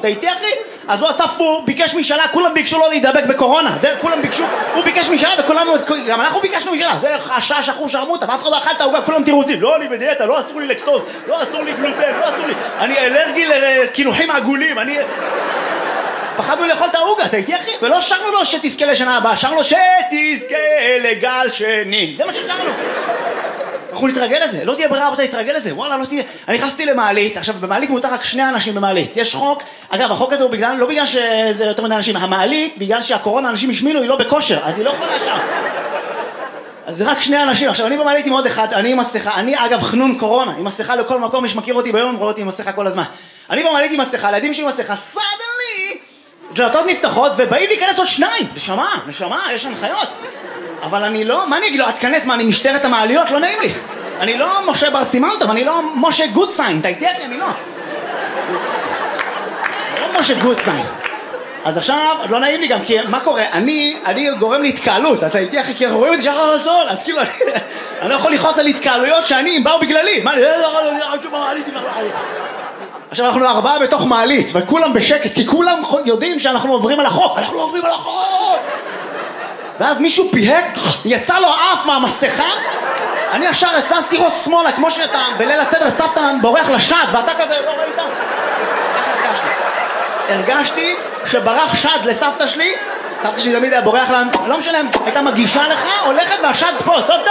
אתה איתי אחי? אז הוא עשה פור, ביקש משאלה, כולם ביקשו לו להידבק בקורונה, זה כולם ביקשו, הוא ביקש משאלה וכולנו, גם אנחנו ביקשנו משאלה, זה חשש אחוז שרמוטה, ואף אחד לא אכל את העוגה, כולם תירוצים, לא אני בדיאטה, לא אסור לי לקטוז, לא אסור לי גלוטן, לא אסור לי, אני אלרגי לקינוחים עגולים, אני... פחדנו לאכול את העוגה, אתה איתי אחי? ולא שרנו לו שתזכה לשנה הבאה, שרנו שתזכה לגל שני, זה מה ששרנו. אנחנו נתרגל לזה, לא תהיה ברירה רבותי, נתרגל לזה, וואלה לא תהיה. אני נכנסתי למעלית, עכשיו במעלית מותר רק 2 אנשים במעלית, יש חוק, אגב החוק הזה הוא בגלל, לא בגלל שזה יותר מדי אנשים, המעלית בגלל שהקורונה אנשים השמינו היא לא בכושר, אז היא לא יכולה שם. אז זה רק 2 אנשים, עכשיו אני במעלית עם עוד אחד, אני עם מסכה, אני אגב חנון קורונה, עם מסכה לכל מקום, מי שמכיר אותי ביום רואה אותי עם מסכה כל הזמן. אני במעלית עם מסכה, לידים שלי עם מסכה, סדלי, דלתות נפתחות ובאים להיכנס עוד 2, נשמה, יש הנחיות. אבל אני לא, מה אני אגיד לו, את כנס, מה אני משטרת המעליות? לא נעים לי. אני לא משה בר סימנטוב, אני לא משה גודסיין, אתה איתי אחי? אני לא. לא משה גודסיין. אז עכשיו, לא נעים לי גם, כי מה קורה? אני גורם להתקהלות, אתה איתי אחי? כי אנחנו רואים את זה שחר הזול, אז כאילו אני לא יכול לכעוס על התקהלויות שאני, הם באו בגללי. מה, עכשיו אנחנו 4 בתוך מעלית, וכולם בשקט, כי כולם יודעים שאנחנו עוברים על החוק. אנחנו עוברים על החוק! ואז מישהו פיהק, יצא לו אף מהמסכה, אני ישר הססתי ראש שמאלה, כמו שאתה בליל הסדר סבתא בורח לשד, ואתה כזה לא ראית? איך הרגשתי שברח שד לסבתא שלי, סבתא שלי תמיד היה בורח לה, לא משנה, הייתה מגישה לך, הולכת והשד פה, סבתא!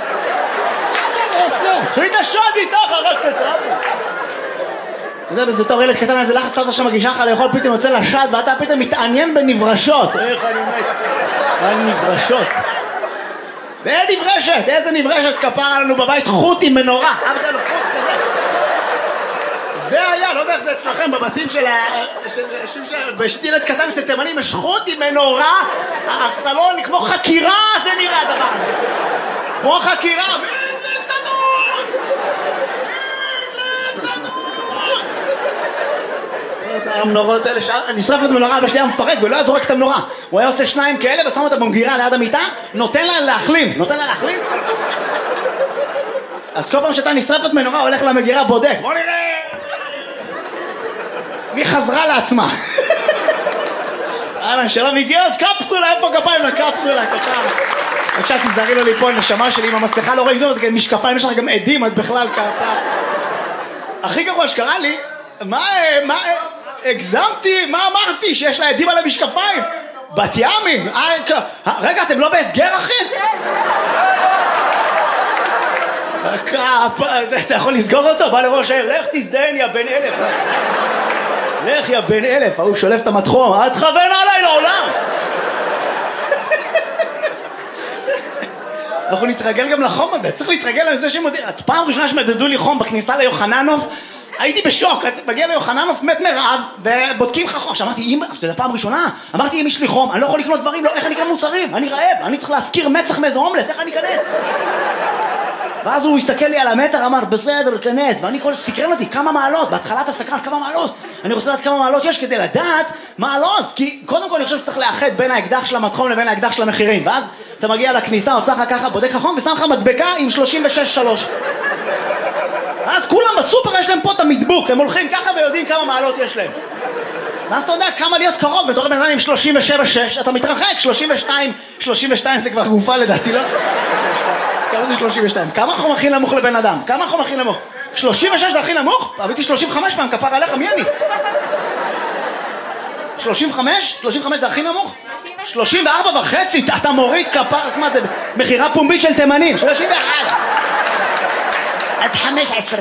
חליט השד איתך, הרגת את רבו. אתה יודע, בזה תור ילד קטן, איזה לחץ סבתא שמגישה לך לאכול, פתאום יוצא לשד, ואתה פתאום מתעניין בנברשות. איך אני מת? על נברשות. ואין נברשת, איזה נברשת כפרה לנו בבית, חוט עם מנורה. אבא שלנו חוט כזה. זה היה, לא יודע איך זה אצלכם, בבתים של בשתי ילד קטן אצל תימנים, יש חוט עם מנורה, הסלון כמו חקירה, זה נראה הדבר הזה. כמו חקירה, מדלק תנור! מדלק תנור! המנורות האלה, נשרף את המנורה, אבא שלי היה מפרק ולא היה זורק את המנורה. הוא היה עושה 2 כאלה ושם אותה במגירה ליד המיטה, נותן לה להחלים. אז כל פעם שאתה נשרפת מנורה, הולך למגירה, בודק. בוא נראה! מי חזרה לעצמה? שלום, הגיע עוד קפסולה, איפה כפיים לקפסולה? בבקשה תזהרי לו ליפול, נשמה שלי, עם המסכה לא רואים, משקפיים, יש לך גם עדים, את בכלל כפה. הכי גרוע שקרה לי, מה, הגזמתי, מה אמרתי? שיש לה עדים על המשקפיים? בת ימים, רגע, אתם לא בהסגר אחי? אתה יכול לסגור אותו? בא לראש העיר, לך תזדיין יא בן 1000. לך יא בן 1000, הוא שולף את המתחום, אל תכוון עליי לעולם. אנחנו נתרגל גם לחום הזה, צריך להתרגל לזה שמודיע. פעם ראשונה שמדדו לי חום בכניסה ליוחננוף, הייתי בשוק, מגיע ליוחננוף, מת מרעב, ובודקים לך חום. אמרתי, זה פעם ראשונה, אמרתי, אם יש לי חום, אני לא יכול לקנות דברים, איך אני אקנה מוצרים? אני רעב, אני צריך להזכיר מצח מאיזה הומלס, איך אני אכנס? ואז הוא הסתכל לי על המצח, אמר, בסדר, כנס, ואני כל סקרן אותי, כמה מעלות, בהתחלת הסקרן, כמה מעלות, אני רוצה לדעת כמה מעלות יש כדי לדעת מה הלוז, כי קודם כל אני חושב שצריך לאחד בין האקדח של המתחום לבין האקדח של המחירים, ואז אתה מגיע לכניסה, עושה לך ככה, בודק לך חום, ושם לך מדבקה עם 36.3. אז כולם בסופר יש להם פה את המדבוק, הם הולכים ככה ויודעים כמה מעלות יש להם. ואז אתה יודע כמה להיות קרוב, בתור בן אדם עם 37.6, אתה מתרחק, 32 זה כבר גופה לדעתי, לא? כמה זה 32? כמה החום הכי נמוך לבן אדם? כמה החום הכי נמוך? 36 זה הכי נמוך? אביתי 35 פעם, כפר עליך, מי אני? 35? 35 זה הכי נמוך? 34.5, אתה מוריד כפר, מה זה? מחירה פומבית של תימנים, 31. אז 15.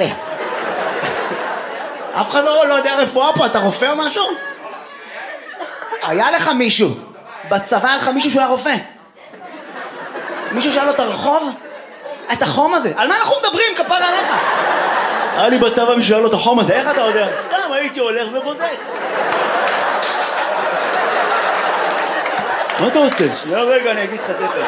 אף אחד לא יודע רפואה פה, אתה רופא או משהו? היה לך מישהו, בצבא היה לך מישהו שהוא היה רופא. מישהו שאל לו את הרחוב? את החום הזה, על מה אנחנו מדברים כפר עליך? היה לי בצבא מישהו שאל לו את החום הזה, איך אתה יודע? סתם הייתי הולך ובודק. מה אתה רוצה? שנייה רגע אני אגיד לך תכף.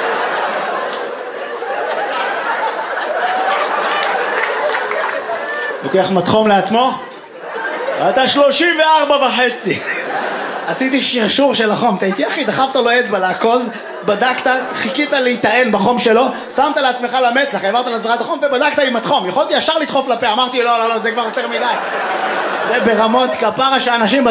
לוקח מתחום לעצמו? אתה 34.5. עשיתי שרשור של החום, אתה איתי אחי, דחפת לו אצבע לעקוז, בדקת, חיכית להיטען בחום שלו, שמת לעצמך למצח, העברת לזרת החום ובדקת עם התחום, יכולתי ישר לדחוף לפה, אמרתי לא, זה כבר יותר מדי. זה ברמות כפרה שאנשים